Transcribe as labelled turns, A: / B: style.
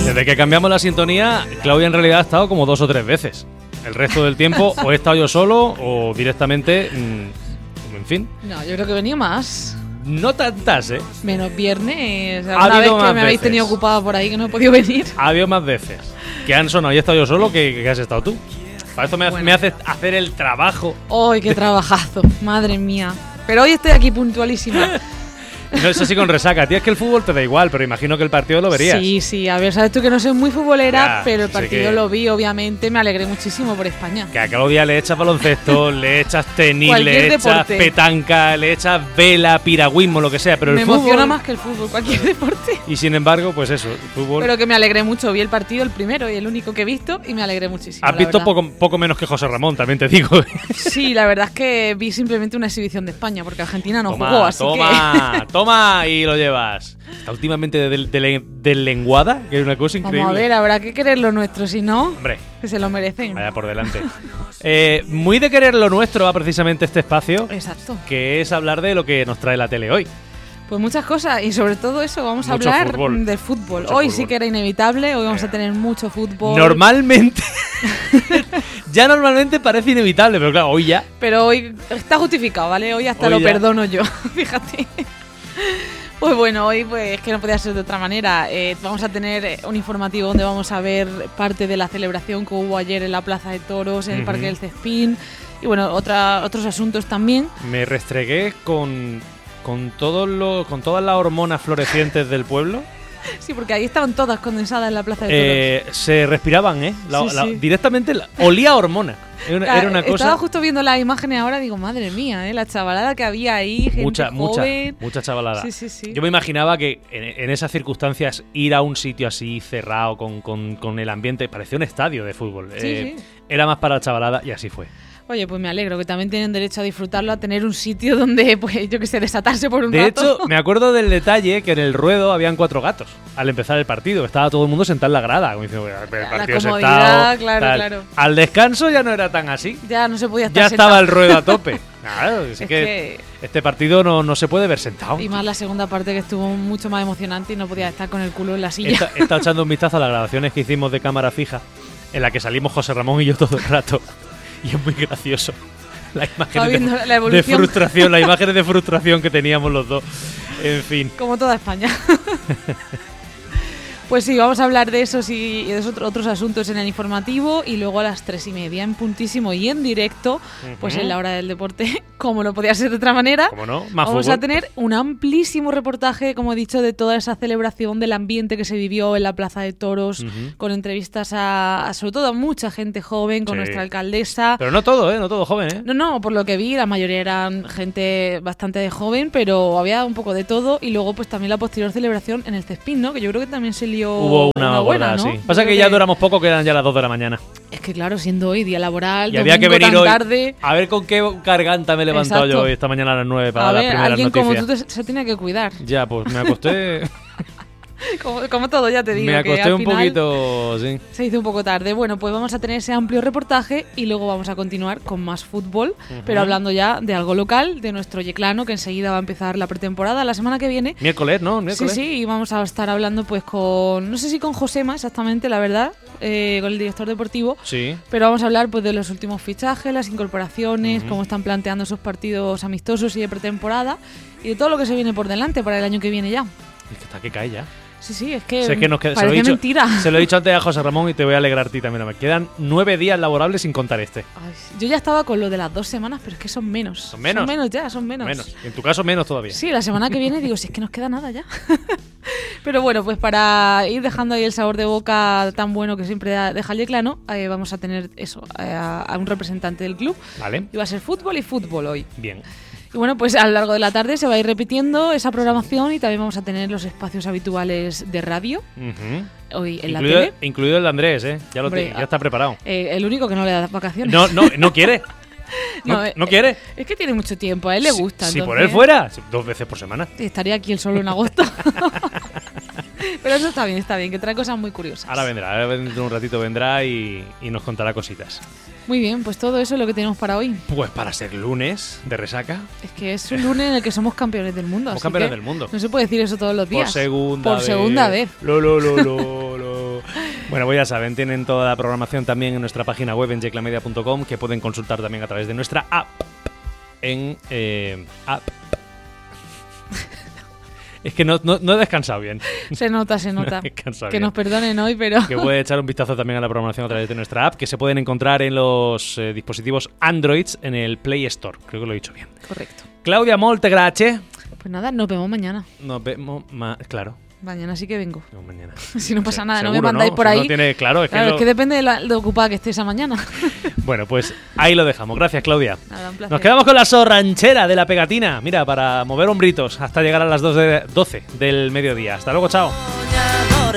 A: Desde que cambiamos la sintonía, Claudia en realidad ha estado como 2 o 3 veces. El resto del tiempo o he estado yo solo o directamente, en fin.
B: No, yo creo que venía más.
A: No tantas, ¿eh?
B: Menos viernes.
A: Ha
B: Alguna vez
A: habido
B: que
A: más
B: me habéis
A: veces.
B: tenido ocupada por ahí que no he podido venir.
A: Ha habido más veces que han sonado y he estado yo solo que has estado tú. Para esto
B: Bueno.
A: me haces hacer el trabajo.
B: ¡Ay, qué trabajazo! Madre mía. Pero hoy estoy aquí puntualísima.
A: No, eso sí con resaca. A ti es que el fútbol te da igual, pero imagino que el partido lo verías.
B: Sí, sí. A ver, sabes tú que no soy muy futbolera,
A: Ya,
B: pero el
A: sé
B: partido
A: que-
B: lo vi, obviamente. Me alegré muchísimo por España.
A: Que a Claudia le echas baloncesto, le echas tenis,
B: Cualquier
A: le echas
B: deporte.
A: petanca, le echas vela, piragüismo, lo que sea, pero
B: Me
A: el fútbol...
B: emociona más que el fútbol, cualquier deporte.
A: Y sin embargo, pues eso, el fútbol...
B: Pero que me alegré mucho. Vi el partido, el primero y el único que he visto, y me alegré muchísimo.
A: Has
B: la
A: visto
B: verdad.
A: poco menos que José Ramón, también te digo.
B: Sí, la verdad es que vi simplemente una exhibición de España, porque Argentina no jugó, así
A: toma, y lo llevas. Está últimamente del lenguada, que es una cosa
B: que...
A: increíble.
B: Vamos a ver, habrá que querer lo nuestro, si no,
A: Hombre,
B: que se lo merecen.
A: vaya por delante. Muy de querer lo nuestro va precisamente este espacio,
B: Exacto.
A: que es hablar de lo que nos trae la tele hoy.
B: Pues muchas cosas, y sobre todo eso, vamos a
A: Mucho
B: hablar
A: fútbol.
B: del fútbol.
A: Mucho
B: Hoy
A: fútbol.
B: sí que era inevitable, hoy vamos a tener mucho fútbol.
A: Normalmente... ya normalmente parece inevitable, pero claro, hoy ya...
B: Pero hoy está justificado, ¿vale? Hoy hasta
A: Hoy
B: lo
A: ya.
B: perdono yo, fíjate. Pues bueno, hoy pues es que no podía ser de otra manera. Vamos a tener un informativo donde vamos a ver parte de la celebración que hubo ayer en la Plaza de Toros, en el Parque del Cespín. Y bueno, otros asuntos también.
A: Me restregué con todas las hormonas florecientes del pueblo.
B: Sí, porque ahí estaban todas condensadas en la Plaza de Toros.
A: Se respiraban, ¿eh?
B: Sí.
A: Directamente olía a hormona. Era una cosa...
B: Estaba justo viendo las imágenes ahora, digo, madre mía, la chavalada que había ahí, gente joven.
A: Mucha chavalada.
B: Sí.
A: Yo me imaginaba que en esas circunstancias ir a un sitio así cerrado con el ambiente parecía un estadio de fútbol.
B: Sí.
A: Era más para la chavalada y así fue.
B: Oye, pues me alegro, que también tienen derecho a disfrutarlo, a tener un sitio donde, pues yo que sé, desatarse por un
A: De
B: rato.
A: hecho, me acuerdo del detalle que en el ruedo habían 4 gatos al empezar el partido. Estaba todo el mundo sentado en la grada, como diciendo, el partido
B: comodidad,
A: sentado.
B: claro,
A: tal.
B: claro.
A: Al descanso ya no era tan así.
B: Ya no se podía estar
A: Ya
B: sentado.
A: estaba el ruedo a tope. Claro, es
B: Es
A: que este partido no se puede ver sentado.
B: Y más la segunda parte que estuvo mucho más emocionante y no podía estar con el culo en la silla.
A: He estado echando un vistazo a las grabaciones que hicimos de cámara fija, en la que salimos José Ramón y yo todo el rato. Y es muy gracioso. Las
B: Estaba
A: imágenes
B: viendo la
A: de
B: evolución.
A: frustración, las imágenes de frustración que teníamos los dos. En fin.
B: Como toda España. Pues sí, vamos a hablar de esos y de esos otros asuntos en el informativo y luego a las 3:30 en puntísimo y en directo, pues en la hora del deporte, como no podía ser de otra manera.
A: ¿Cómo no? Más
B: Vamos
A: fútbol.
B: a tener un amplísimo reportaje, como he dicho, de toda esa celebración, del ambiente que se vivió en la Plaza de Toros, con entrevistas a sobre todo a mucha gente joven, con
A: Sí.
B: nuestra alcaldesa.
A: Pero no todo, no todo joven, ¿eh?
B: No, por lo que vi, la mayoría eran gente bastante de joven, pero había un poco de todo. Y luego, pues también la posterior celebración en el Cespín, ¿no? Que yo creo que también se lió
A: Hubo una
B: buena,
A: gorda,
B: ¿no?
A: sí.
B: Yo
A: Pasa
B: creo
A: que ya duramos poco, que eran ya las 2 de la mañana.
B: Es que claro, siendo hoy día laboral,
A: Y había que
B: domingo
A: venir
B: tan
A: hoy.
B: tarde.
A: A ver con qué garganta me he levantado
B: Exacto.
A: yo hoy esta mañana a las 9 para
B: A
A: las
B: ver,
A: primeras
B: alguien
A: noticias.
B: como tú se tiene que cuidar.
A: Ya, pues me acosté.
B: Como todo, ya te digo.
A: me
B: que
A: acosté
B: al
A: un
B: final
A: poquito, sí.
B: Se hizo un poco tarde. Bueno, pues vamos a tener ese amplio reportaje y luego vamos a continuar con más fútbol, pero hablando ya de algo local, de nuestro Yeclano, que enseguida va a empezar la pretemporada la semana que viene.
A: Miércoles, ¿no? Miércoles.
B: Sí, y vamos a estar hablando pues con, no sé si con Josema exactamente, la verdad, con el director deportivo,
A: Sí.
B: pero vamos a hablar pues de los últimos fichajes, las incorporaciones, cómo están planteando esos partidos amistosos y de pretemporada y de todo lo que se viene por delante para el año que viene ya.
A: Es que está que cae ya.
B: Sí, es que,
A: Sé que nos queda, se lo he
B: parece
A: dicho,
B: mentira.
A: Se lo he dicho antes a José Ramón y te voy a alegrar a ti también. Me quedan 9 días laborables sin contar este.
B: Ay, yo ya estaba con lo de las 2 semanas, pero es que son menos.
A: ¿Son menos?
B: Son menos.
A: Menos. En tu caso, menos todavía.
B: Sí, la semana que viene digo, si es que nos queda nada ya. Pero bueno, pues para ir dejando ahí el sabor de boca tan bueno que siempre deja el Yeclano, vamos a tener eso, a un representante del club.
A: Vale.
B: Y va a ser fútbol y fútbol hoy.
A: Bien.
B: Y bueno, pues a lo largo de la tarde se va a ir repitiendo esa programación y también vamos a tener los espacios habituales de radio
A: Ujú.
B: hoy en la tele.
A: Incluido el de Andrés, ¿eh? Ya,
B: Hombre,
A: ya está preparado.
B: El único que no le da vacaciones.
A: No quiere. No quiere.
B: Es que tiene mucho tiempo, a él le gusta.
A: Si por
B: entonces
A: él fuera, 2 veces por semana.
B: estaría aquí él solo en agosto. Pero eso está bien, que trae cosas muy curiosas.
A: Ahora dentro de un ratito vendrá y nos contará cositas.
B: Muy bien, pues todo eso es lo que tenemos para hoy.
A: Pues para ser lunes de resaca,
B: Es que es un lunes en el que somos campeones del mundo.
A: somos
B: así
A: campeones
B: que
A: del mundo.
B: No se puede decir eso todos los días.
A: Por segunda vez.
B: Segunda vez.
A: Lo. Bueno, pues ya saben, tienen toda la programación también en nuestra página web en yeclamedia.com, que pueden consultar también a través de nuestra app. Es que no he descansado bien.
B: Se nota.
A: No he descansado
B: Que
A: bien.
B: nos perdonen hoy, pero...
A: Que puede echar un vistazo también a la programación a través de nuestra app, que se pueden encontrar en los dispositivos Androids en el Play Store. Creo que lo he dicho bien.
B: Correcto.
A: Claudia, molte grazie.
B: Pues nada, nos vemos mañana.
A: Nos vemos
B: Claro. Mañana sí que vengo.
A: No, mañana.
B: Si no pasa nada,
A: Seguro,
B: no me mandáis por
A: Si
B: ahí.
A: no tiene, claro, es
B: es que depende de ocupada que esté esa mañana.
A: Bueno, pues ahí lo dejamos. Gracias, Claudia.
B: Nada, un placer.
A: Nos quedamos con la sorranchera de la pegatina. Mira, para mover hombritos hasta llegar a las 12 del mediodía. Hasta luego, chao.